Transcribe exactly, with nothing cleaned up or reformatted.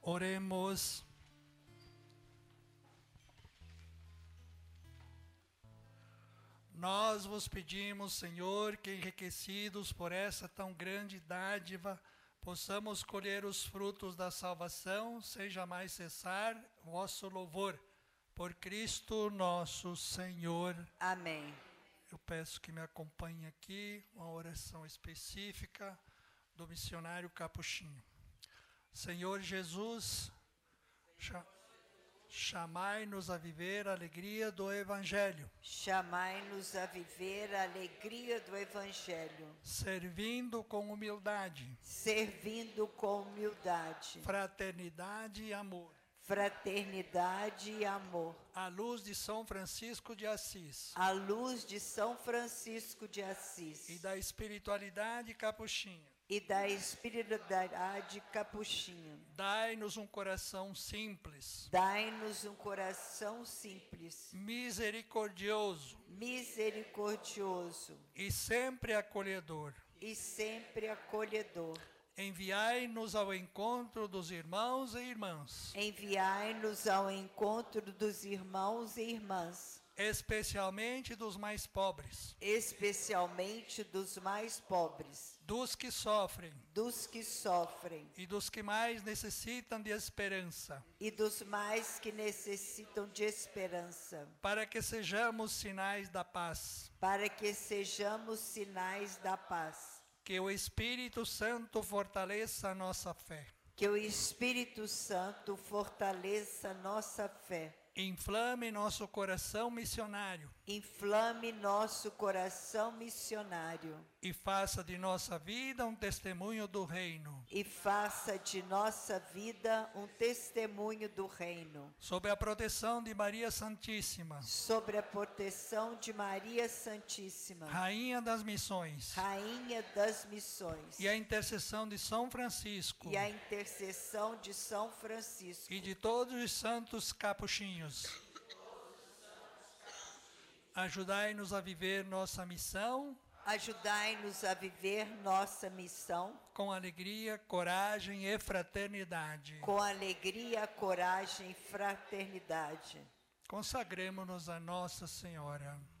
Oremos. Nós vos pedimos, Senhor, que enriquecidos por essa tão grande dádiva, possamos colher os frutos da salvação, sem jamais cessar vosso louvor. Por Cristo nosso Senhor. Amém. Eu peço que me acompanhe aqui uma oração específica do missionário Capuchinho. Senhor Jesus, chamai-nos a viver a alegria do Evangelho. Chamai-nos a viver a alegria do Evangelho. Servindo com humildade. Servindo com humildade. Fraternidade e amor. Fraternidade e amor. À luz de São Francisco de Assis. À luz de São Francisco de Assis. E da espiritualidade capuchinha. E da espiritualidade capuchinha. Dai-nos um coração simples. Dai-nos um coração simples. Misericordioso. Misericordioso. E sempre acolhedor. E sempre acolhedor. Enviai-nos ao encontro dos irmãos e irmãs. Enviai-nos ao encontro dos irmãos e irmãs. Especialmente dos mais pobres. Especialmente dos mais pobres. Dos que sofrem. Dos que sofrem. E dos que mais necessitam de esperança. E dos mais que necessitam de esperança. Para que sejamos sinais da paz. Para que sejamos sinais da paz. Que o Espírito Santo fortaleça a nossa fé. Que o Espírito Santo fortaleça nossa fé. Inflame nosso coração missionário. Inflame nosso coração missionário. E faça de nossa vida um testemunho do reino. E faça de nossa vida um testemunho do reino. Sob a proteção de Maria Santíssima. Sobre a proteção de Maria Santíssima. Rainha das missões. Rainha das missões. E a intercessão de São Francisco. E a intercessão de São Francisco. E de todos os santos capuchinhos. Ajudai-nos a viver nossa missão. Ajudai-nos a viver nossa missão. Com alegria, coragem e fraternidade. Com alegria, coragem e fraternidade. Consagremos-nos a Nossa Senhora.